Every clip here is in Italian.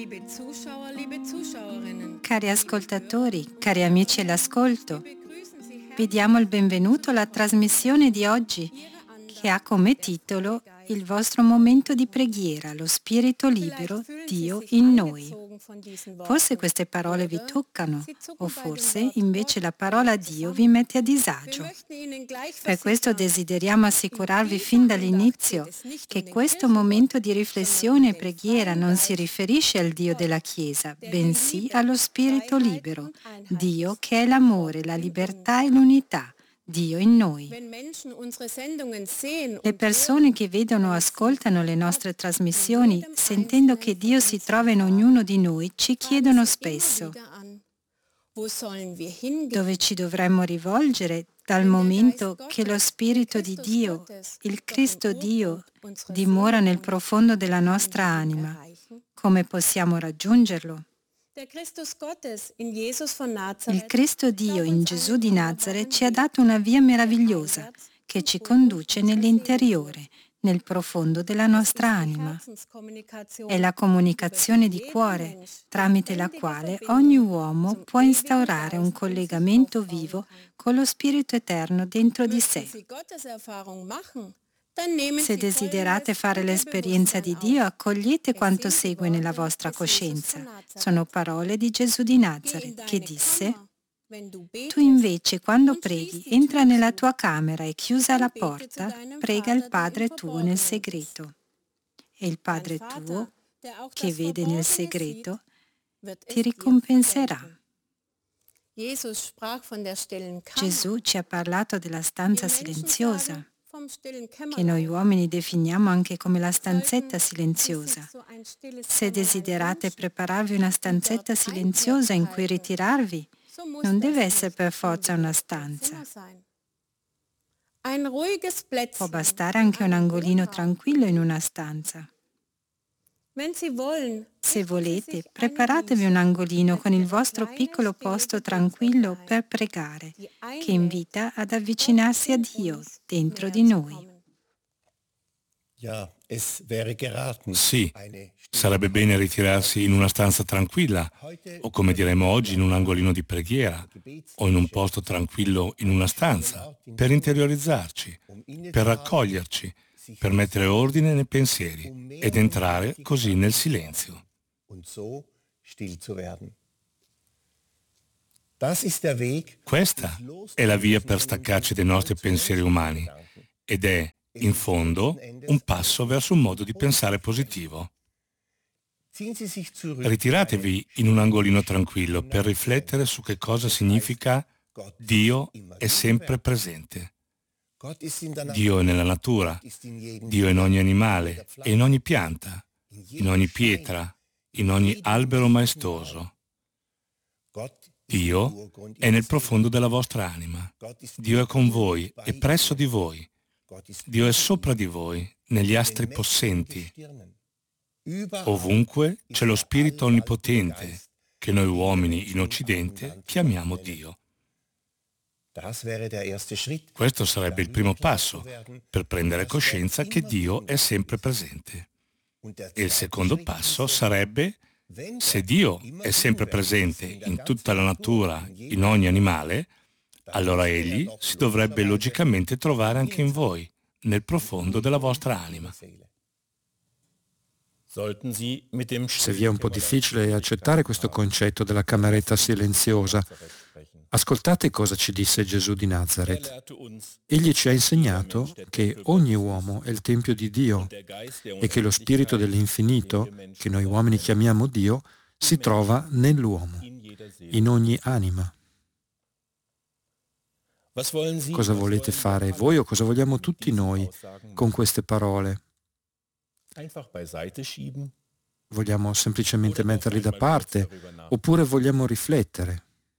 Liebe Zuschauer, liebe Zuschauerinnen. Cari ascoltatori, cari amici all'ascolto, Wir begrüßen Sie vi herzlich diamo il benvenuto alla trasmissione di oggi Ihre Andacht. che ha come titolo Il vostro momento di preghiera, lo spirito libero, Vielleicht fühlen Sie Dio sich in noi. angezogen von diesen Forse Worten. queste parole vi Oder toccano, Sie zucken o bei dem forse Wort invece Gott la parola ein wenig Dio vi zusammen. mette a Wir disagio. möchten Ihnen gleich Per questo versichern, desideriamo in assicurarvi dieser fin Andacht dall'inizio geht es nicht um che den questo Kirchengott, momento di sondern riflessione um e den preghiera freien non si Geist riferisce al Dio della Gott, Chiesa, der die bensì Liebe, allo spirito Freiheit libero, und Einheit Dio ist. che è l'amore, Gott la in libertà uns. e l'unità, Dio in noi. Wenn Menschen unsere Sendungen sehen Le und persone hören, che vedono o können sie ascoltano le nostre Gott in trasmissioni, jedem sentendo Einzelnen che von Dio si uns trova in erfahren, ognuno di noi, ci fragen chiedono sie immer spesso wieder an, wo sollen wir dove hingehen, ci dovremmo rivolgere dal wenn der Geist momento che lo Gottes, der Spirito di Christus Dio, Gottes, il doch im Cristo Dio, Urgrund unserer dimora Seele nel wohnt. profondo della Wie nostra können wir ihn anima. erreichen? Come possiamo raggiungerlo? Der Christus Gottes in Jesus von Il Nazareth Cristo Dio gab in uns Gesù einen di wunderbaren Nazareth ci ha Weg, dato una via der meravigliosa einwärts che zum ci Urgrund conduce unserer Seele führt. nell'interiore, nel profondo della Es nostra ist die anima. È Herzenskommunikation, la über comunicazione die di jeder cuore, Mensch tramite la lebendige quale ogni Verbindung uomo zum può ewigen instaurare un Geist in sich collegamento aufbauen vivo kann. con lo Spirito Eterno dentro di Möchten sé. Sie Gotteserfahrung machen, dann nehmen Se Sie desiderate Folgendes fare in Ihr l'esperienza di Bewusstsein Dio, auf. accogliete Es quanto sind die segue nella Worte vostra des Jesus coscienza. von Sono Nazareth. parole di Gesù di Geh in Nazareth che deine disse: Kammer, wenn du Tu betest, invece, quando und schließ preghi, die entra Tür nella zu. tua camera e chiusa la Dann bete zu porta, deinem prega il Vater, der im Padre tuo nel Verborgenen ist. segreto. E il Dein Padre tuo, Vater, der auch che das vede nel Verborgene sieht, segreto, wird ti es dir ricompenserà. vergelten. Jesus sprach von der stillen Gesù Kammer. ci ha parlato della Wir stanza Menschen silenziosa, sagen vom stillen che noi Kämmerlein. uomini definiamo anche come la stanzetta Sollten Sie silenziosa. sich so ein stilles Se Kämmerlein desiderate wünschen prepararvi una und dort stanzetta Einkehr silenziosa in cui halten, ritirarvi, so muss non deve das essere nicht per forza una unbedingt Ihr stanza. Zimmer sein. Ein ruhiges Può Plätzchen bastare in anche un einem angolino Wohnraum. tranquillo in una stanza. Wenn Sie wollen, Se richten Sie volete, sich eine preparatevi un Nische angolino als con il Ihre vostro kleine, piccolo stille posto Gebetsecke tranquillo ein, per pregare, die che einlädt, invita ad Gott avvicinarsi a in Dio uns dentro näher di zu noi. kommen. Sì, sarebbe bene ritirarsi in una stanza tranquilla, o come diremo oggi in un angolino di preghiera, o in un posto tranquillo in una stanza, per interiorizzarci, per raccoglierci, per mettere ordine nei pensieri ed entrare così nel silenzio. Questa è la via per staccarci dai nostri pensieri umani ed è, in fondo, un passo verso un modo di pensare positivo. Ritiratevi in un angolino tranquillo per riflettere su che cosa significa Dio è sempre presente. Dio è nella natura, Dio è in ogni animale e in ogni pianta, in ogni pietra, in ogni albero maestoso. Dio è nel profondo della vostra anima. Dio è con voi e presso di voi. Dio è sopra di voi, negli astri possenti. Ovunque c'è lo Spirito Onnipotente, che noi uomini in Occidente chiamiamo Dio. Questo sarebbe il primo passo per prendere coscienza che Dio è sempre presente. E il secondo passo sarebbe, se Dio è sempre presente in tutta la natura, in ogni animale, allora Egli si dovrebbe logicamente trovare anche in voi, nel profondo della vostra anima. Se vi è un po' difficile accettare questo concetto della cameretta silenziosa, ascoltate cosa ci disse Gesù di Nazareth. Egli ci ha insegnato che ogni uomo è il Tempio di Dio e che lo Spirito dell'infinito, che noi uomini chiamiamo Dio, si trova nell'uomo, in ogni anima. Cosa volete fare voi o cosa vogliamo tutti noi con queste parole? Vogliamo semplicemente metterli da parte oppure vogliamo riflettere?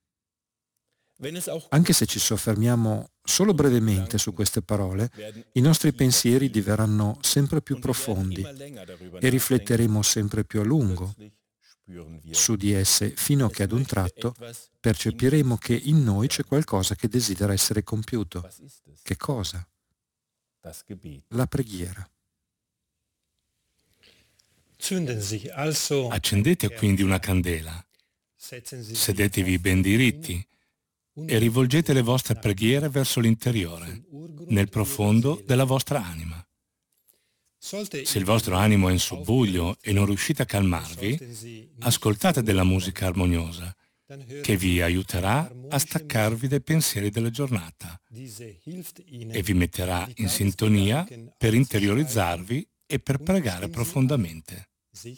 Anche se ci soffermiamo solo brevemente su queste parole, i nostri pensieri diverranno sempre più profondi e rifletteremo sempre più a lungo su di esse fino a che ad un tratto percepiremo che in noi c'è qualcosa che desidera essere compiuto. Che cosa? La preghiera. Accendete quindi una candela, sedetevi ben diritti e rivolgete le vostre preghiere verso l'interiore, nel profondo della vostra anima. Se il vostro animo è in subbuglio e non riuscite a calmarvi, ascoltate della musica armoniosa, che vi aiuterà a staccarvi dai pensieri della giornata e vi metterà in sintonia per interiorizzarvi e per pregare profondamente.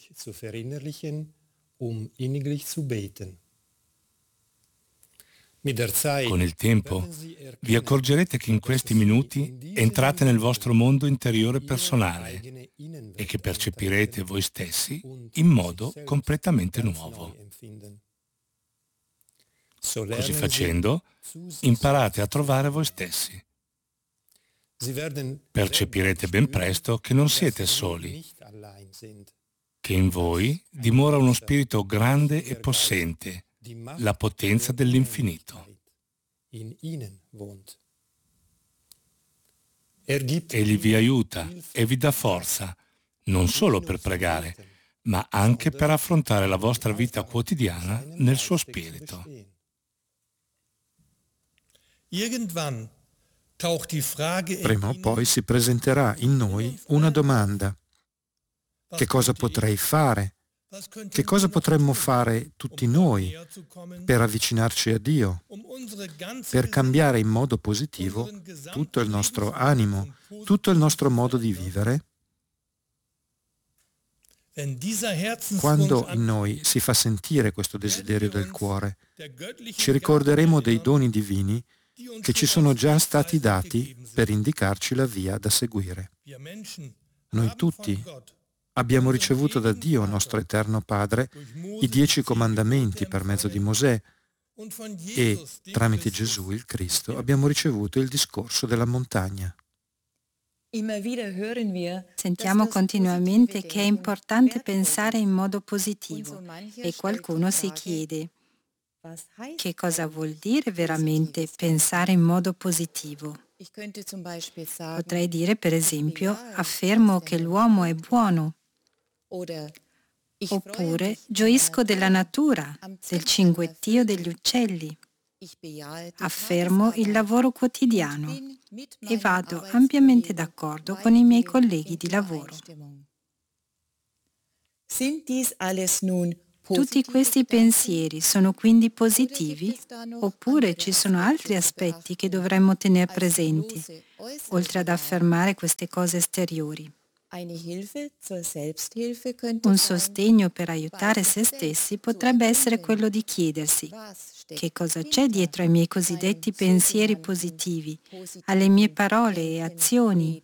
Con il tempo vi accorgerete che in questi minuti entrate nel vostro mondo interiore personale e che percepirete voi stessi in modo completamente nuovo. Così facendo, imparate a trovare voi stessi. Percepirete ben presto che non siete soli, che in voi dimora uno spirito grande e possente, la potenza dell'infinito. Egli vi aiuta e vi dà forza, non solo per pregare, ma anche per affrontare la vostra vita quotidiana nel suo spirito. Prima o poi si presenterà in noi una domanda. Che cosa potrei fare? Che cosa potremmo fare tutti noi per avvicinarci a Dio, per cambiare in modo positivo tutto il nostro animo, tutto il nostro modo di vivere? Quando in noi si fa sentire questo desiderio del cuore, ci ricorderemo dei doni divini che ci sono già stati dati per indicarci la via da seguire. Noi tutti abbiamo ricevuto da Dio, nostro eterno Padre, i 10 comandamenti per mezzo di Mosè e, tramite Gesù, il Cristo, abbiamo ricevuto il discorso della montagna. Sentiamo continuamente che è importante pensare in modo positivo e qualcuno si chiede: che cosa vuol dire veramente pensare in modo positivo? Potrei dire, per esempio, affermo che l'uomo è buono, oppure gioisco della natura, del cinguettio degli uccelli. Affermo il lavoro quotidiano e vado ampiamente d'accordo con i miei colleghi di lavoro. Tutti questi pensieri sono quindi positivi, oppure ci sono altri aspetti che dovremmo tenere presenti, oltre ad affermare queste cose esteriori? Un sostegno per aiutare se stessi potrebbe essere quello di chiedersi: che cosa c'è dietro ai miei cosiddetti pensieri positivi, alle mie parole e azioni?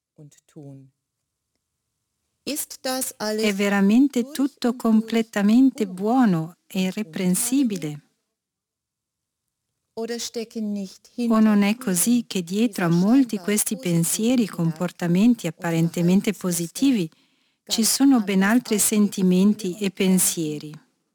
È veramente tutto completamente buono e irreprensibile? O non è così che dietro a molti questi pensieri e comportamenti apparentemente positivi ci sono ben altri sentimenti e pensieri?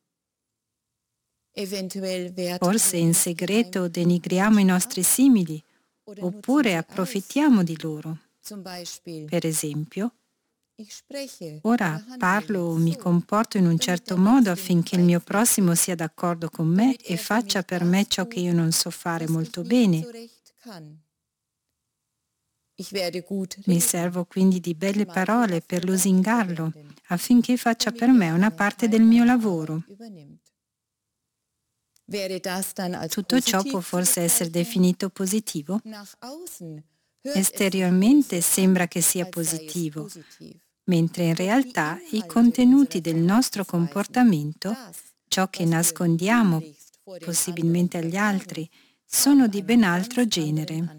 Forse in segreto denigriamo i nostri simili, oppure approfittiamo di loro. Per esempio, ora parlo o mi comporto in un certo modo affinché il mio prossimo sia d'accordo con me e faccia per me ciò che io non so fare molto bene. Mi servo quindi di belle parole per lusingarlo, affinché faccia per me una parte del mio lavoro. Tutto ciò può forse essere definito positivo? Esteriormente sembra che sia positivo, mentre in realtà i contenuti del nostro comportamento, ciò che nascondiamo, possibilmente agli altri, sono di ben altro genere.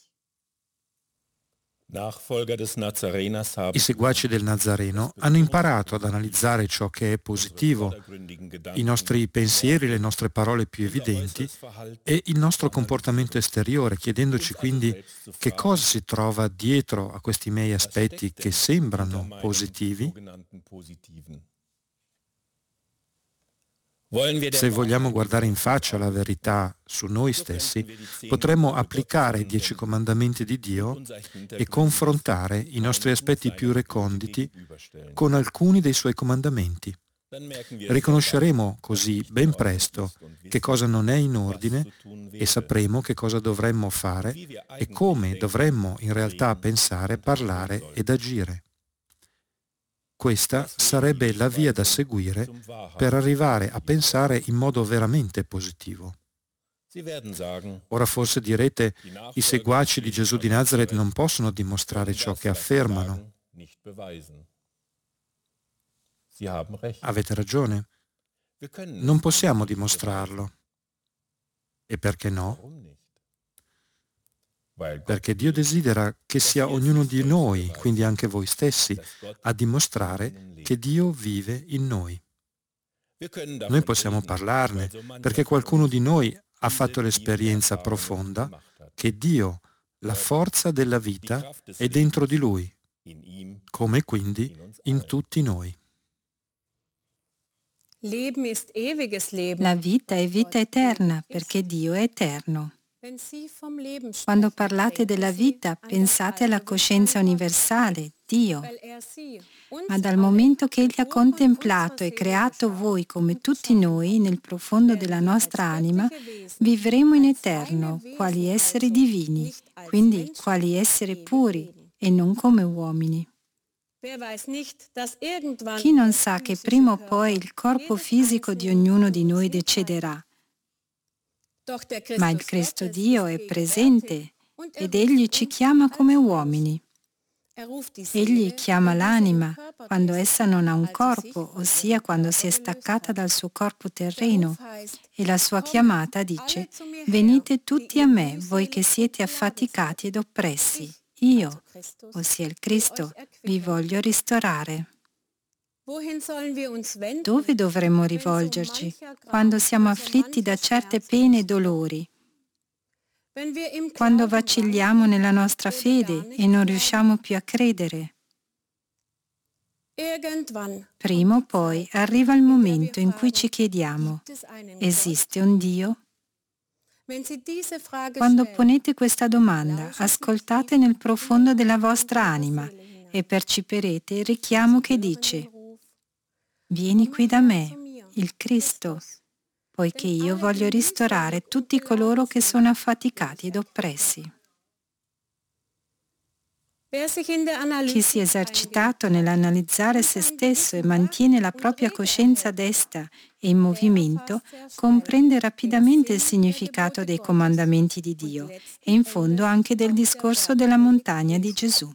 I seguaci del Nazareno hanno imparato ad analizzare ciò che è positivo, i nostri pensieri, le nostre parole più evidenti e il nostro comportamento esteriore, chiedendoci quindi che cosa si trova dietro a questi miei aspetti che sembrano positivi. Se vogliamo guardare in faccia la verità su noi stessi, potremmo applicare i 10 comandamenti di Dio e confrontare i nostri aspetti più reconditi con alcuni dei suoi comandamenti. Riconosceremo così ben presto che cosa non è in ordine e sapremo che cosa dovremmo fare e come dovremmo in realtà pensare, parlare ed agire. Questa sarebbe la via da seguire per arrivare a pensare in modo veramente positivo. Ora forse direte, i seguaci di Gesù di Nazaret non possono dimostrare ciò che affermano. Avete ragione. Non possiamo dimostrarlo. E perché no? Perché Dio desidera che sia ognuno di noi, quindi anche voi stessi, a dimostrare che Dio vive in noi. Noi possiamo parlarne, perché qualcuno di noi ha fatto l'esperienza profonda che Dio, la forza della vita, è dentro di Lui, come quindi in tutti noi. La vita è vita eterna, perché Dio è eterno. Quando parlate della vita, pensate alla coscienza universale, Dio. Ma dal momento che Egli ha contemplato e creato voi come tutti noi, nel profondo della nostra anima, vivremo in eterno, quali esseri divini, quindi quali esseri puri e non come uomini. Chi non sa che prima o poi il corpo fisico di ognuno di noi decederà? Ma il Cristo Dio è presente ed Egli ci chiama come uomini. Egli chiama l'anima quando essa non ha un corpo, ossia quando si è staccata dal suo corpo terreno, e la sua chiamata dice: «Venite tutti a me, voi che siete affaticati ed oppressi. Io, ossia il Cristo, vi voglio ristorare». Dove dovremmo rivolgerci quando siamo afflitti da certe pene e dolori? Quando vacilliamo nella nostra fede e non riusciamo più a credere? Prima o poi arriva il momento in cui ci chiediamo: esiste un Dio? Quando ponete questa domanda, ascoltate nel profondo della vostra anima e perceperete il richiamo che dice: «Vieni qui da me, il Cristo, poiché io voglio ristorare tutti coloro che sono affaticati ed oppressi». Chi si è esercitato nell'analizzare se stesso e mantiene la propria coscienza desta e in movimento, comprende rapidamente il significato dei comandamenti di Dio e in fondo anche del discorso della montagna di Gesù.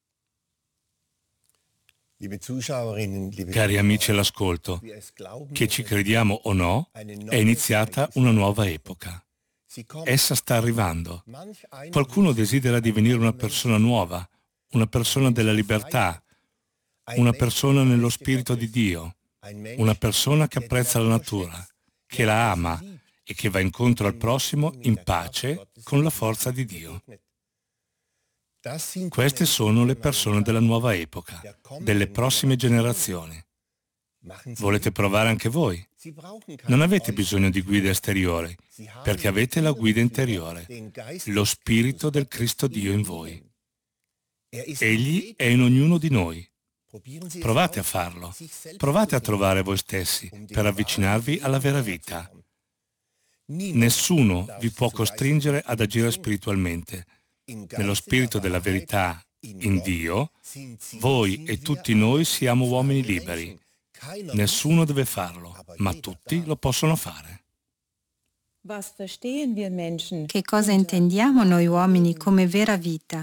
Cari amici all'ascolto, che ci crediamo o no, è iniziata una nuova epoca. Essa sta arrivando. Qualcuno desidera divenire una persona nuova, una persona della libertà, una persona nello spirito di Dio, una persona che apprezza la natura, che la ama e che va incontro al prossimo in pace con la forza di Dio. Queste sono le persone della nuova epoca, delle prossime generazioni. Volete provare anche voi? Non avete bisogno di guida esteriore, perché avete la guida interiore, lo Spirito del Cristo Dio in voi. Egli è in ognuno di noi. Provate a farlo. Provate a trovare voi stessi per avvicinarvi alla vera vita. Nessuno vi può costringere ad agire spiritualmente. Nello spirito della verità, in Dio, voi e tutti noi siamo uomini liberi. Nessuno deve farlo, ma tutti lo possono fare. Che cosa intendiamo noi uomini come vera vita?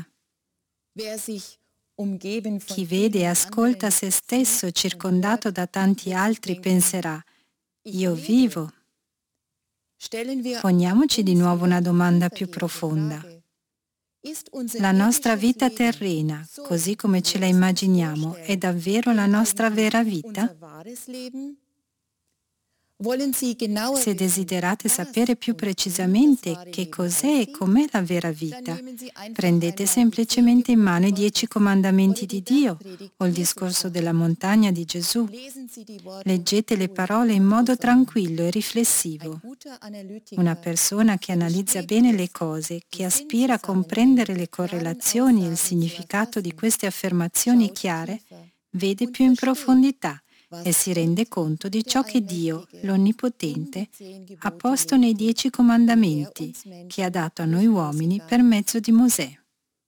Chi vede e ascolta se stesso circondato da tanti altri penserà: io vivo. Poniamoci di nuovo una domanda più profonda. La nostra vita terrena, così come ce la immaginiamo, è davvero la nostra vera vita? Se desiderate sapere più precisamente che cos'è e com'è la vera vita, prendete semplicemente in mano i 10 comandamenti di Dio o il discorso della montagna di Gesù. Leggete le parole in modo tranquillo e riflessivo. Una persona che analizza bene le cose, che aspira a comprendere le correlazioni e il significato di queste affermazioni chiare, vede più in profondità e si rende conto di ciò che Dio, l'Onnipotente, ha posto nei 10 comandamenti che ha dato a noi uomini per mezzo di Mosè.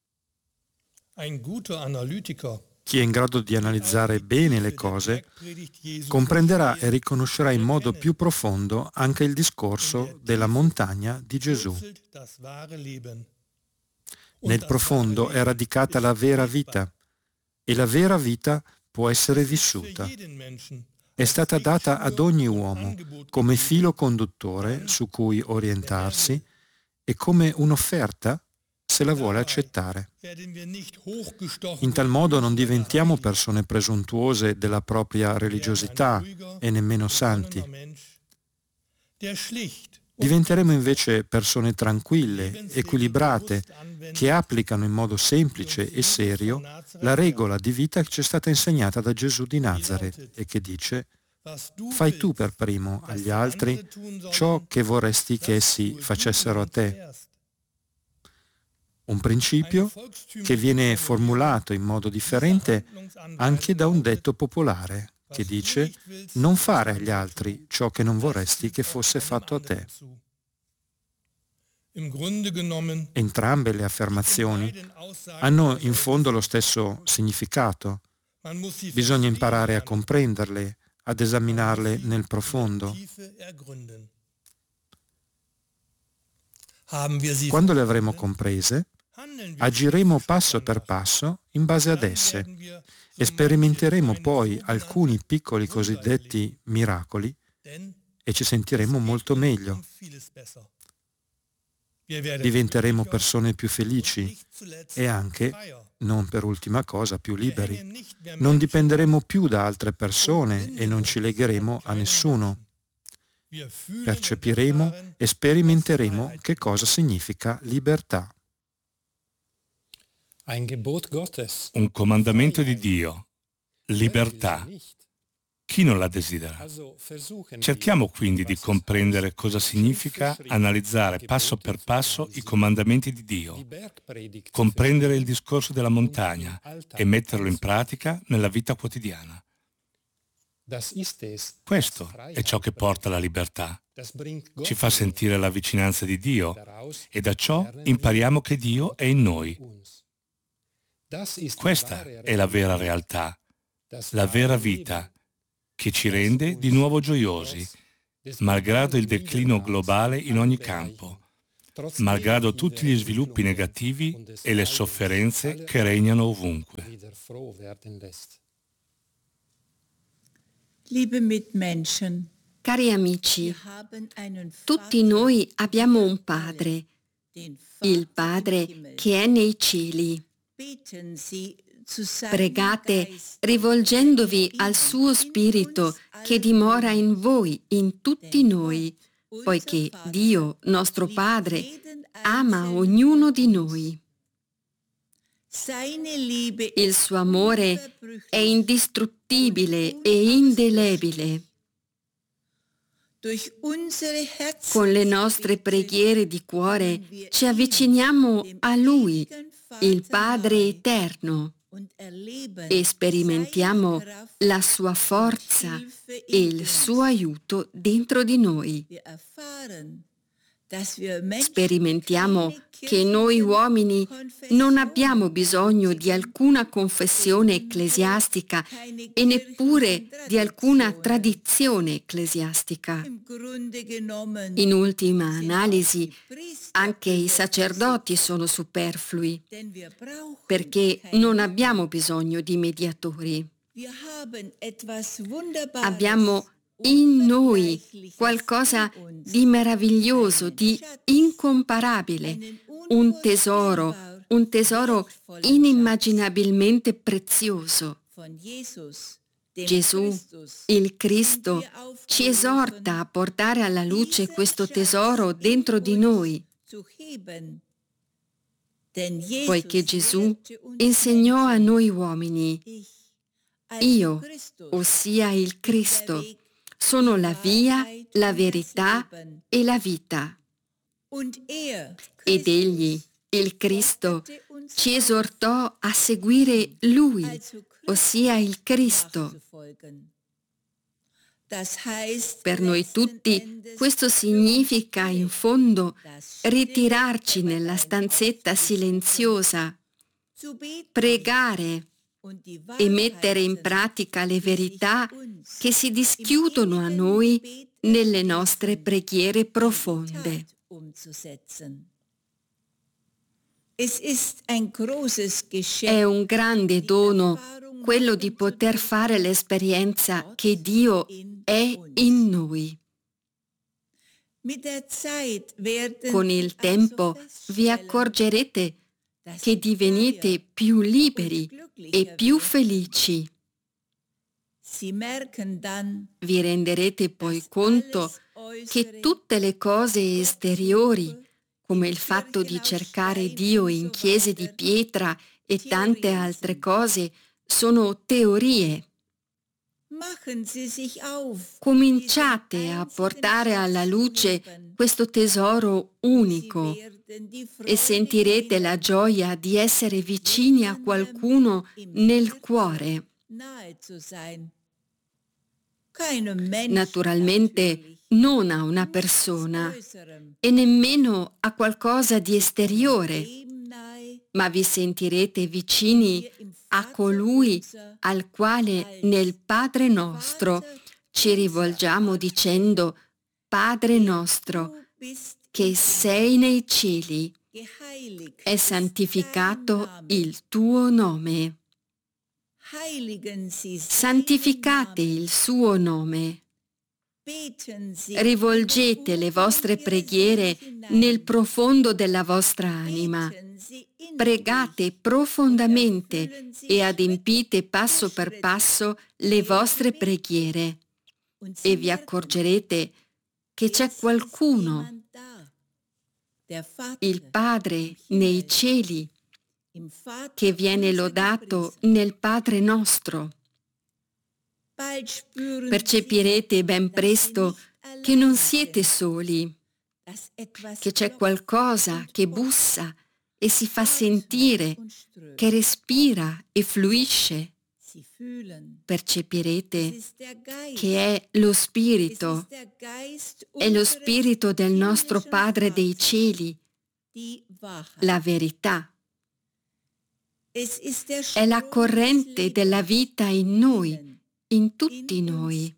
Chi è in grado di analizzare bene le cose comprenderà e riconoscerà in modo più profondo anche il discorso della montagna di Gesù. Nel profondo è radicata la vera vita e la vera vita può essere vissuta. È stata data ad ogni uomo come filo conduttore su cui orientarsi e come un'offerta se la vuole accettare. In tal modo non diventiamo persone presuntuose della propria religiosità e nemmeno santi. Diventeremo invece persone tranquille, equilibrate, che applicano in modo semplice e serio la regola di vita che ci è stata insegnata da Gesù di Nazaret e che dice: fai tu per primo agli altri ciò che vorresti che essi facessero a te. Un principio che viene formulato in modo differente anche da un detto popolare che dice: non fare agli altri ciò che non vorresti che fosse fatto a te. Entrambe le affermazioni hanno in fondo lo stesso significato. Bisogna imparare a comprenderle, ad esaminarle nel profondo. Quando le avremo comprese, agiremo passo per passo in base ad esse e sperimenteremo poi alcuni piccoli cosiddetti miracoli e ci sentiremo molto meglio. Diventeremo persone più felici e anche, non per ultima cosa, più liberi. Non dipenderemo più da altre persone e non ci legheremo a nessuno. Percepiremo e sperimenteremo che cosa significa libertà. Un comandamento di Dio, libertà. Chi non la desidera? Cerchiamo quindi di comprendere cosa significa analizzare passo per passo i comandamenti di Dio, comprendere il discorso della montagna e metterlo in pratica nella vita quotidiana. Questo è ciò che porta alla libertà. Ci fa sentire la vicinanza di Dio e da ciò impariamo che Dio è in noi. Questa è la vera realtà, la vera vita, che ci rende di nuovo gioiosi, malgrado il declino globale in ogni campo, malgrado tutti gli sviluppi negativi e le sofferenze che regnano ovunque. Cari amici, tutti noi abbiamo un Padre, il Padre che è nei cieli. Pregate rivolgendovi al suo Spirito che dimora in voi, in tutti noi, poiché Dio, nostro Padre, ama ognuno di noi. Il suo amore è indistruttibile e indelebile. Con le nostre preghiere di cuore ci avviciniamo a Lui, il Padre eterno, e sperimentiamo la sua forza e il suo aiuto dentro di noi. Sperimentiamo che noi uomini non abbiamo bisogno di alcuna confessione ecclesiastica e neppure di alcuna tradizione ecclesiastica. In ultima analisi, anche i sacerdoti sono superflui, perché non abbiamo bisogno di mediatori. Abbiamo in noi qualcosa di meraviglioso, di incomparabile, un tesoro inimmaginabilmente prezioso. Gesù, il Cristo, ci esorta a portare alla luce questo tesoro dentro di noi, poiché Gesù insegnò a noi uomini: io, ossia il Cristo, sono la via, la verità e la vita. Ed Egli, il Cristo, ci esortò a seguire Lui, ossia il Cristo. Per noi tutti questo significa in fondo ritirarci nella stanzetta silenziosa, pregare e mettere in pratica le verità che si dischiudono a noi nelle nostre preghiere profonde. È un grande dono quello di poter fare l'esperienza che Dio è in noi. Con il tempo vi accorgerete che divenite più liberi e più felici. Vi renderete poi conto che tutte le cose esteriori, come il fatto di cercare Dio in chiese di pietra e tante altre cose, sono teorie. Cominciate a portare alla luce questo tesoro unico e sentirete la gioia di essere vicini a qualcuno nel cuore. Naturalmente non a una persona e nemmeno a qualcosa di esteriore, ma vi sentirete vicini a colui al quale nel Padre nostro ci rivolgiamo dicendo: Padre nostro, che sei nei cieli, è santificato il tuo nome. Santificate il suo nome. Rivolgete le vostre preghiere nel profondo della vostra anima. Pregate profondamente e adempite passo per passo le vostre preghiere e vi accorgerete che c'è qualcuno, il Padre nei cieli, che viene lodato nel Padre nostro. Percepirete ben presto che non siete soli, che c'è qualcosa che bussa e si fa sentire, che respira e fluisce. Percepirete che è lo Spirito del nostro Padre dei cieli, la verità. È la corrente della vita in noi, in tutti noi.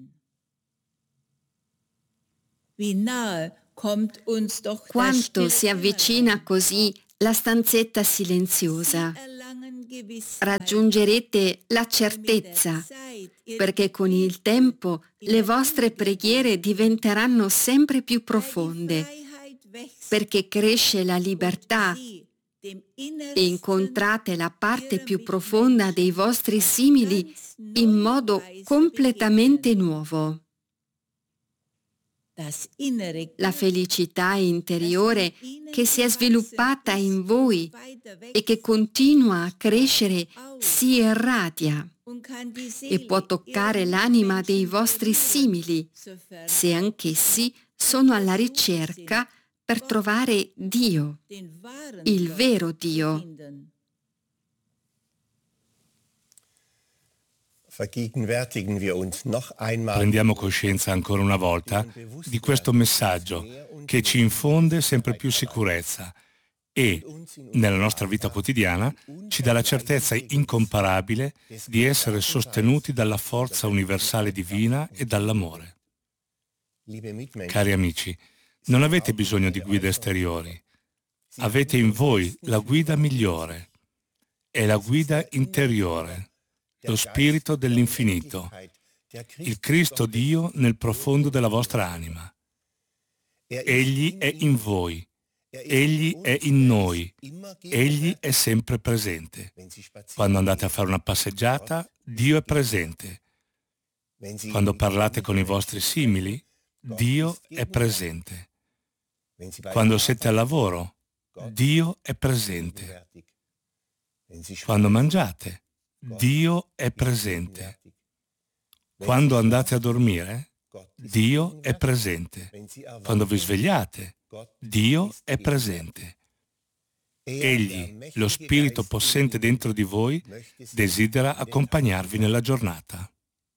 Quanto si avvicina così la stanzetta silenziosa. Raggiungerete la certezza, perché con il tempo le vostre preghiere diventeranno sempre più profonde, perché cresce la libertà e incontrate la parte più profonda dei vostri simili in modo completamente nuovo. La felicità interiore che si è sviluppata in voi e che continua a crescere si irradia e può toccare l'anima dei vostri simili, se anch'essi sono alla ricerca per trovare Dio, il vero Dio. Prendiamo coscienza ancora una volta di questo messaggio che ci infonde sempre più sicurezza e, nella nostra vita quotidiana, ci dà la certezza incomparabile di essere sostenuti dalla forza universale divina e dall'amore. Cari amici, non avete bisogno di guide esteriori. Avete in voi la guida migliore. È la guida interiore. Lo Spirito dell'infinito, il Cristo Dio nel profondo della vostra anima. Egli è in voi, Egli è in noi, Egli è sempre presente. Quando andate a fare una passeggiata, Dio è presente. Quando parlate con i vostri simili, Dio è presente. Quando siete al lavoro, Dio è presente. Quando mangiate, Dio è presente. Quando andate a dormire, Dio è presente. Quando vi svegliate, Dio è presente. Egli, lo Spirito possente dentro di voi, desidera accompagnarvi nella giornata.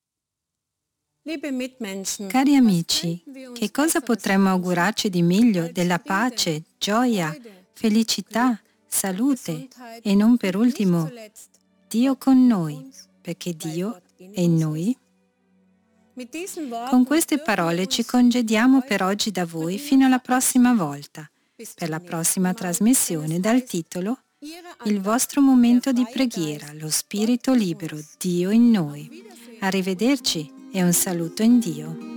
Cari amici, che cosa potremmo augurarci di meglio della pace, gioia, felicità, salute e non per ultimo Dio con noi, perché Dio è in noi? Con queste parole ci congediamo per oggi da voi fino alla prossima volta, per la prossima trasmissione dal titolo Il vostro momento di preghiera, lo Spirito libero, Dio in noi. Arrivederci e un saluto in Dio.